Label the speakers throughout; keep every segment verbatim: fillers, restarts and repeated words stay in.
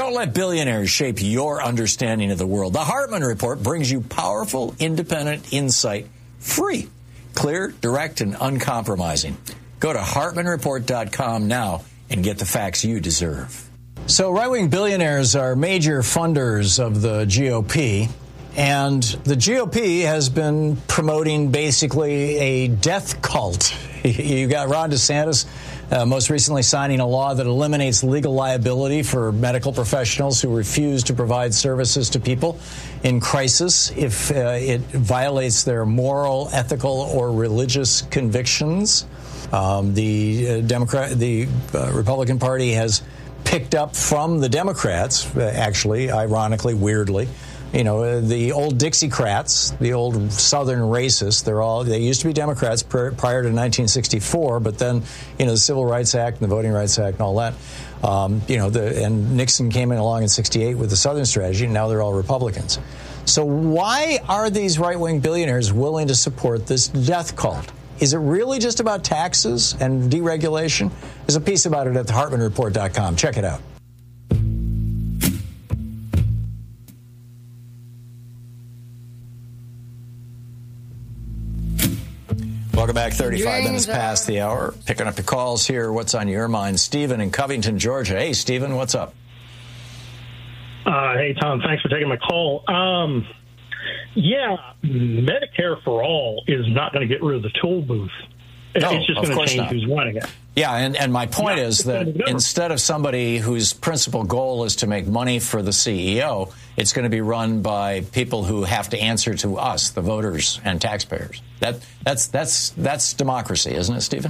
Speaker 1: Don't let billionaires shape your understanding of the world. The Hartman Report brings you powerful, independent insight, free, clear, direct, and uncompromising. Go to Hartman Report dot com now and get the facts you deserve. So right-wing billionaires are major funders of the G O P, and the G O P has been promoting basically a death cult. You got Ron DeSantis uh, most recently signing a law that eliminates legal liability for medical professionals who refuse to provide services to people in crisis if uh, it violates their moral, ethical, or religious convictions. Um, the uh, Democrat, the uh, Republican Party has picked up from the Democrats, uh, actually, ironically, weirdly, you know, uh, the old Dixiecrats, the old Southern racists. They're all they used to be Democrats pr- prior to nineteen sixty-four, but then, you know, the Civil Rights Act and the Voting Rights Act and all that. Um, you know, the, and Nixon came in along in sixty-eight with the Southern strategy, and now they're all Republicans. So why are these right-wing billionaires willing to support this death cult? Is it really just about taxes and deregulation? There's a piece about it at the Hartman Report dot com. Check it out. Welcome back. thirty-five minutes past the hour. Picking up your calls here. What's on your mind? Stephen in Covington, Georgia. Hey, Stephen, what's up?
Speaker 2: Uh, hey, Tom. Thanks for taking my call. Um, yeah, Medicare for All is not going to get rid of the toll booth.
Speaker 1: No,
Speaker 2: it's just
Speaker 1: of
Speaker 2: going to
Speaker 1: course
Speaker 2: change
Speaker 1: not.
Speaker 2: who's running it.
Speaker 1: Yeah, and, and my point
Speaker 2: Yeah,
Speaker 1: is
Speaker 2: it's
Speaker 1: that
Speaker 2: gonna be
Speaker 1: instead of somebody whose principal goal is to make money for the C E O, it's going to be run by people who have to answer to us, the voters and taxpayers. That that's that's that's democracy, isn't it, Stephen?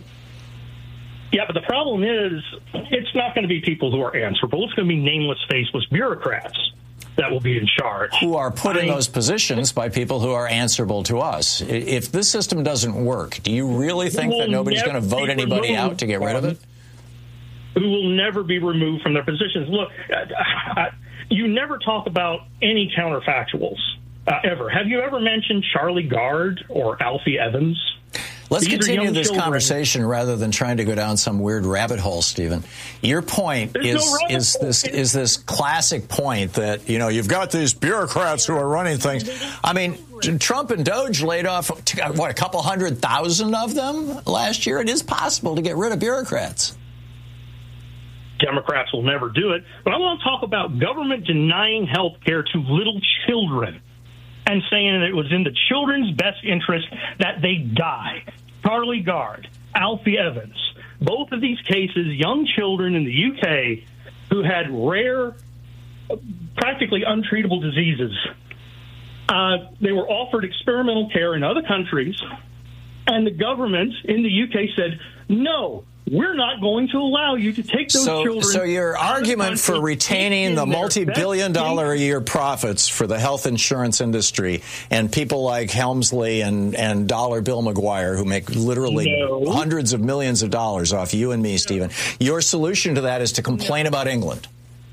Speaker 2: Yeah, but the problem is it's not going to be people who are answerable. It's going to be nameless, faceless bureaucrats that will be in charge.
Speaker 1: Who are put
Speaker 2: I
Speaker 1: in
Speaker 2: mean,
Speaker 1: those positions by people who are answerable to us. If this system doesn't work, do you really think that nobody's going to vote anybody out to get rid of it?
Speaker 2: Who will never be removed from their positions. Look, I, you never talk about any counterfactuals, uh, ever. Have you ever mentioned Charlie Gard or Alfie Evans?
Speaker 1: Let's
Speaker 2: These are
Speaker 1: continue
Speaker 2: young
Speaker 1: this
Speaker 2: children.
Speaker 1: conversation rather than trying to go down some weird rabbit hole, Stephen. Your point
Speaker 2: There's
Speaker 1: is
Speaker 2: no rabbit
Speaker 1: is
Speaker 2: hole.
Speaker 1: this is this classic point that, you know, you've got these bureaucrats who are running things. I mean, Trump and Doge laid off, what, a couple hundred thousand of them last year? It is possible to get rid of bureaucrats.
Speaker 2: Democrats will never do it. But I want to talk about government denying health care to little children and saying that it was in the children's best interest that they die. Charlie Gard, Alfie Evans, both of these cases, young children in the U K who had rare, practically untreatable diseases. Uh, they were offered experimental care in other countries, and the government in the U K said, no, we're not going to allow you to take those
Speaker 1: so,
Speaker 2: children.
Speaker 1: So your argument for retaining the multi-billion dollar a year profits for the health insurance industry and people like Helmsley and, and Dollar Bill McGuire, who make literally
Speaker 2: no.
Speaker 1: hundreds of millions of dollars off you and me, no. Stephen, your solution to that is to complain no. about England.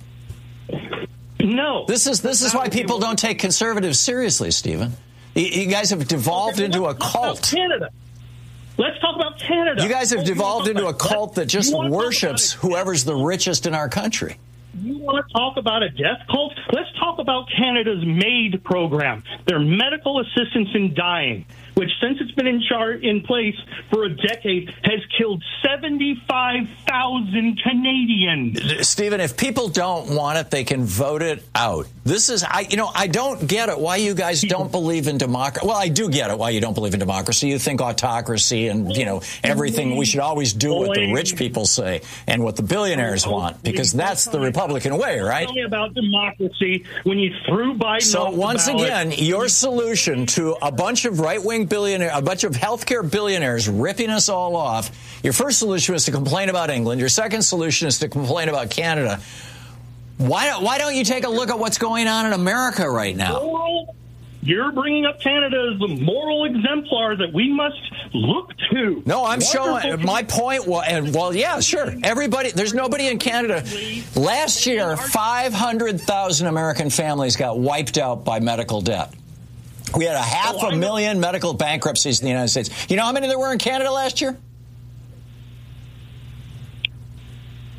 Speaker 2: No.
Speaker 1: This is this is why people don't take conservatives seriously, Stephen. You, you guys have devolved
Speaker 2: okay,
Speaker 1: into a cult.
Speaker 2: Canada. Let's talk about Canada.
Speaker 1: You guys have devolved into a cult that just worships
Speaker 2: a,
Speaker 1: whoever's the richest in our country.
Speaker 2: You want to talk about a death cult? Let's talk about Canada's MAID program, their medical assistance in dying, which, since it's been in charge in place for a decade, has killed seventy-five thousand Canadians.
Speaker 1: Stephen, if people don't want it, they can vote it out. This is, I, you know, I don't get it why you guys don't believe in democracy. Well, I do get it why you don't believe in democracy. You think autocracy and, you know, everything. We should always do what the rich people say and what the billionaires want, because that's the Republican way, right?
Speaker 2: Tell me about democracy when you threw Biden
Speaker 1: So
Speaker 2: off the
Speaker 1: once
Speaker 2: ballot.
Speaker 1: again, your solution to a bunch of right-wing billionaires, a bunch of healthcare billionaires ripping us all off, your first solution is to complain about England. Your second solution is to complain about Canada. Why, why don't you take a look at what's going on in America right now?
Speaker 2: Moral, you're bringing up Canada as the moral exemplar that we must look to.
Speaker 1: No, I'm
Speaker 2: Wonderful.
Speaker 1: showing my point. Well, and well, yeah, sure. Everybody, there's nobody in Canada. Last year, five hundred thousand American families got wiped out by medical debt. We had a half
Speaker 2: oh,
Speaker 1: a million medical bankruptcies in the United States. You know how many there were in Canada last year?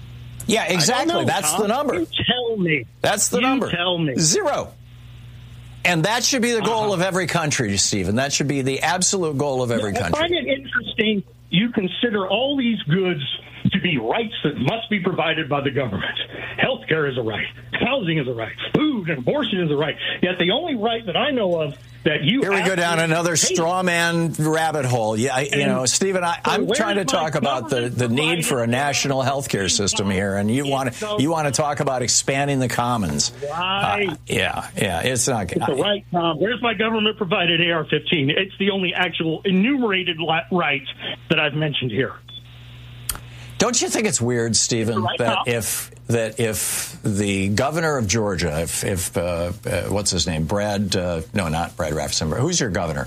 Speaker 1: Yeah, exactly.
Speaker 2: Know,
Speaker 1: That's
Speaker 2: Tom.
Speaker 1: the number.
Speaker 2: You tell me.
Speaker 1: That's the
Speaker 2: you
Speaker 1: number.
Speaker 2: Tell me.
Speaker 1: Zero. And that should be the goal
Speaker 2: uh-huh.
Speaker 1: of every country, Stephen. That should be the absolute goal of every
Speaker 2: I
Speaker 1: country.
Speaker 2: find it interesting you consider all these goods to be rights that must be provided by the government. Healthcare is a right. Housing is a right. Food and abortion is a right. Yet the only right that I know of that you
Speaker 1: Here we go down another straw man rabbit hole. Yeah, I, you know, Stephen, I, I'm trying to talk about the, the need for a national health care system here, and you want to you want to talk about expanding the commons.
Speaker 2: Right.
Speaker 1: Uh, yeah, yeah, it's not good.
Speaker 2: It's a right, Tom. Where's my government-provided A R fifteen? It's the only actual enumerated right that I've mentioned here.
Speaker 1: Don't you think it's weird, Stephen,
Speaker 2: Right,
Speaker 1: that
Speaker 2: Tom.
Speaker 1: if that if the governor of Georgia, if, if uh, uh, what's his name, Brad, uh, no, not Brad Raffensperger, who's your governor?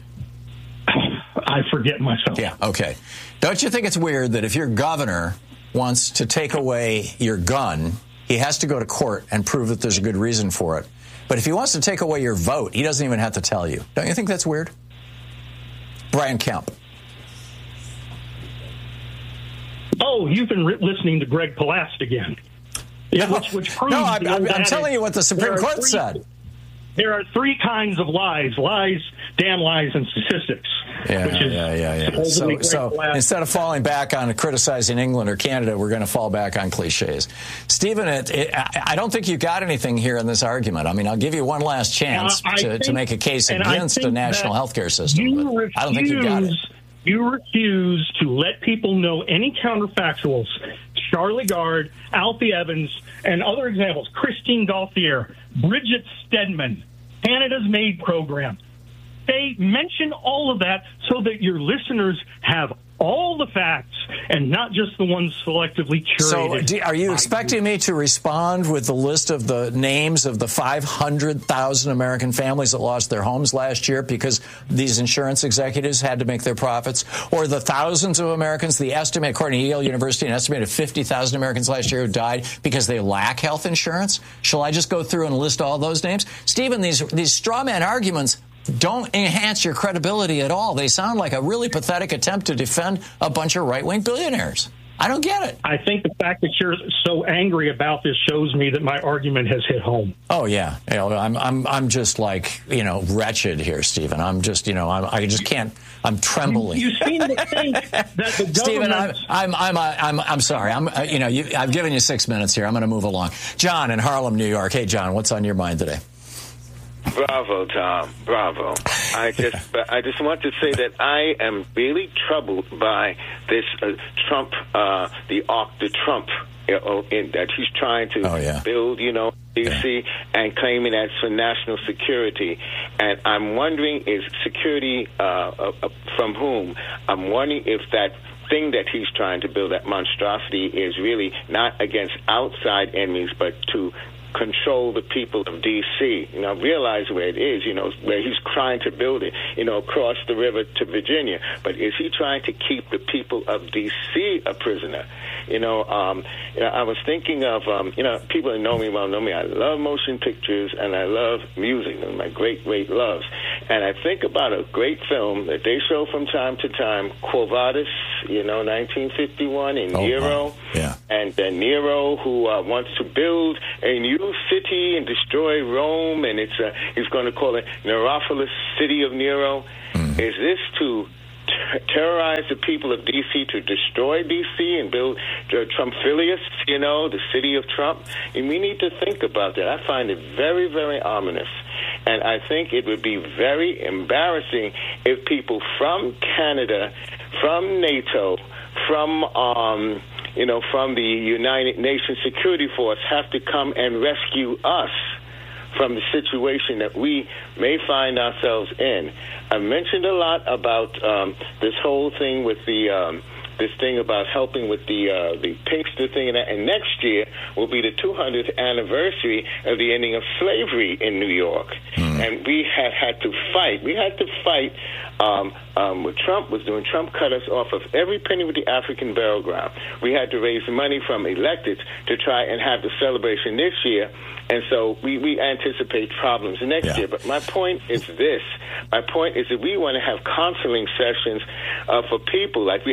Speaker 2: I forget myself.
Speaker 1: Yeah, okay. Don't you think it's weird that if your governor wants to take away your gun, he has to go to court and prove that there's a good reason for it? But if he wants to take away your vote, he doesn't even have to tell you. Don't you think that's weird? Brian Kemp.
Speaker 2: Oh, you've been re- listening to Greg Palast again. Yeah,
Speaker 1: No,
Speaker 2: which, which proves
Speaker 1: no I'm,
Speaker 2: the
Speaker 1: I'm,
Speaker 2: old
Speaker 1: I'm
Speaker 2: adage,
Speaker 1: telling you what the Supreme
Speaker 2: there are
Speaker 1: Court
Speaker 2: three-
Speaker 1: said.
Speaker 2: There are three kinds of lies: lies, damn lies, and statistics.
Speaker 1: Yeah,
Speaker 2: which is
Speaker 1: yeah, yeah, yeah. So,
Speaker 2: supposedly Greg
Speaker 1: so
Speaker 2: Palast.
Speaker 1: instead of falling back on criticizing England or Canada, we're going to fall back on cliches. Stephen, it, it, I I don't think you got anything here in this argument. I mean, I'll give you one last chance
Speaker 2: Uh, I
Speaker 1: to,
Speaker 2: think-
Speaker 1: to make a case
Speaker 2: and I
Speaker 1: against
Speaker 2: think
Speaker 1: a national
Speaker 2: that
Speaker 1: health care system.
Speaker 2: You
Speaker 1: But
Speaker 2: refuse,
Speaker 1: I don't think you got it.
Speaker 2: You refuse to let people know any counterfactuals. Charlie Gard, Alfie Evans, and other examples. Christine Gauthier, Bridget Stedman, Canada's MAID program. They mention all of that so that your listeners have all the facts and not just the ones selectively curated.
Speaker 1: So do, are you expecting me to respond with the list of the names of the five hundred thousand American families that lost their homes last year because these insurance executives had to make their profits? Or the thousands of Americans, the estimate, according to Yale University, an estimated fifty thousand Americans last year who died because they lack health insurance? Shall I just go through and list all those names? Stephen, these, these straw man arguments don't enhance your credibility at all. They sound like a really pathetic attempt to defend a bunch of right-wing billionaires. I don't get it.
Speaker 2: I think the fact that you're so angry about this shows me that my argument has hit home.
Speaker 1: Oh yeah, you know, I'm I'm I'm just like you know wretched here, Stephen. I'm just you know I'm, I just can't. I'm trembling.
Speaker 2: You, you seem to think that the government.
Speaker 1: Stephen, I'm I'm I'm uh, I'm, I'm sorry. I'm uh, you know you, I've given you six minutes here. I'm going to move along. John in Harlem, New York. Hey, John, what's on your mind today?
Speaker 3: Bravo, Tom. Bravo. I just, I just want to say that I am really troubled by this uh, Trump, uh, the arc, the Trump, you know, in, that he's trying to
Speaker 1: oh, yeah.
Speaker 3: build, you know, D C yeah. and claiming that's for national security. And I'm wondering, is security uh, uh, from whom? I'm wondering if that thing that he's trying to build, that monstrosity, is really not against outside enemies, but to control the people of D C. You know, realize where it is, you know, where he's trying to build it, you know, across the river to Virginia. But is he trying to keep the people of D C a prisoner? You know, um, you know, I was thinking of, um, you know, people that know me well know me. I love motion pictures and I love music. They're my great, great loves. And I think about a great film that they show from time to time, Quo Vadis, you know, nineteen fifty-one, in
Speaker 1: oh,
Speaker 3: Nero.
Speaker 1: Wow. Yeah.
Speaker 3: And uh, Nero, who uh, wants to build a new city and destroy Rome, and it's uh, he's going to call it Neropolis, city of Nero. Mm. Is this to ter- terrorize the people of D C, to destroy D C and build uh, Trumphilius, you know, the city of Trump? And we need to think about that. I find it very, very ominous. And I think it would be very embarrassing if people from Canada, from NATO, from um, you know, from the United Nations Security Force have to come and rescue us from the situation that we may find ourselves in. I mentioned a lot about um, this whole thing with the um, this thing about helping with the uh, the Pinkster thing, and, that. and next year will be the two hundredth anniversary of the ending of slavery in New York. Mm. And we had had to fight. We had to fight um, um, what Trump was doing. Trump cut us off of every penny with the African burial ground. We had to raise money from electeds to try and have the celebration this year. And so we, we anticipate problems next yeah. year. But my point is this. My point is that we want to have counseling sessions uh, for people, like we had counseling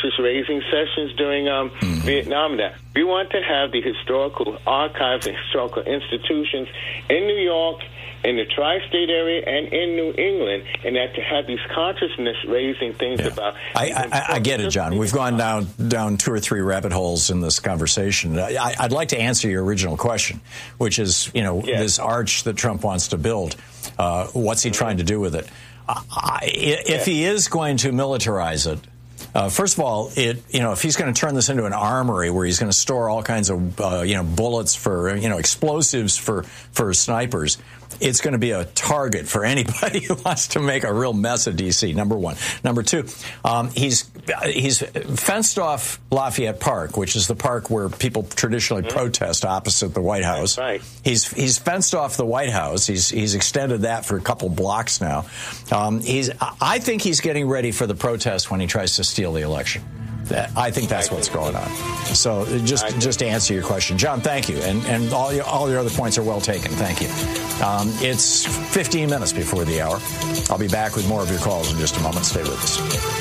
Speaker 3: interest-raising sessions during um, mm-hmm. Vietnam. That we want to have the historical archives and historical institutions in New York, in the tri-state area, and in New England, and that to have these consciousness-raising things yeah. about...
Speaker 1: I, I, I get it, John. We've gone down down two or three rabbit holes in this conversation. I, I'd like to answer your original question, which is, you know, yes. this arch that Trump wants to build. Uh, what's he mm-hmm. trying to do with it? I, if yes. he is going to militarize it, Uh, first of all, it you know if he's going to turn this into an armory where he's going to store all kinds of uh, you know bullets for you know explosives for for snipers, it's going to be a target for anybody who wants to make a real mess of D C. Number one. Number two, um, he's he's fenced off Lafayette Park, which is the park where people traditionally mm-hmm. protest opposite the White House.
Speaker 3: That's right.
Speaker 1: He's he's fenced off the White House. He's he's extended that for a couple blocks now. Um, he's I think he's getting ready for the protest when he tries to steal the election. I think that's what's going on. So just just to answer your question, John, thank you, and and all your all your other points are well taken. Thank you. Um, it's fifteen minutes before the hour. I'll be back with more of your calls in just a moment. Stay with us.